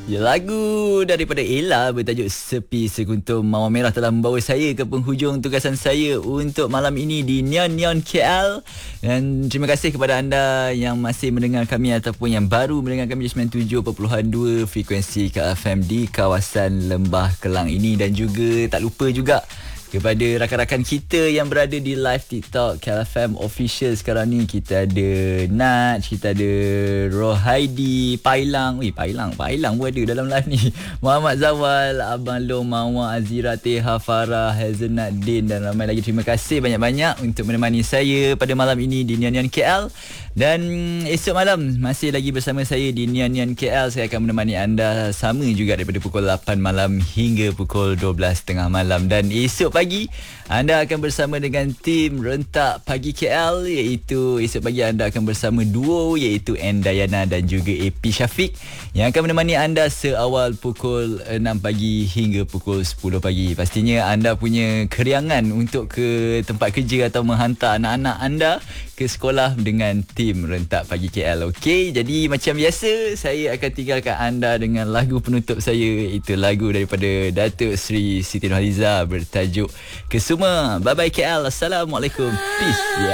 Ya, lagu daripada Ella bertajuk Sepi Sekuntum Mawar Merah telah membawa saya ke penghujung tugasan saya untuk malam ini di Neon Neon KL. Dan terima kasih kepada anda yang masih mendengar kami ataupun yang baru mendengar kami di 97.2 frekuensi KFM di kawasan Lembah Kelang ini. Dan juga tak lupa juga kepada rakan-rakan kita yang berada di live TikTok KLFM Official sekarang ni. Kita ada Nat, kita ada Rohaidi, Pailang pun ada dalam live ni. Muhammad Zawal, Abang Long, Mawar, Azira, Teha, Farah, Hazelnut, Din dan ramai lagi. Terima kasih banyak-banyak untuk menemani saya pada malam ini di Neon Neon KL. Dan esok malam masih lagi bersama saya di Neon Neon KL. Saya akan menemani anda sama juga daripada pukul 8 malam hingga pukul 12.30 malam. Dan esok pagi anda akan bersama dengan tim Rentak Pagi KL, iaitu esok pagi anda akan bersama duo iaitu Dayana dan juga AP Syafiq yang akan menemani anda seawal pukul 6 pagi hingga pukul 10 pagi. Pastinya anda punya keriangan untuk ke tempat kerja atau menghantar anak-anak anda ke sekolah dengan tim Rentak Pagi KL. Okey, jadi macam biasa saya akan tinggalkan anda dengan lagu penutup saya, iaitu lagu daripada Datuk Seri Siti Nurhaliza bertajuk Kesuma. Bye bye KL. Assalamualaikum. Peace. Yeah.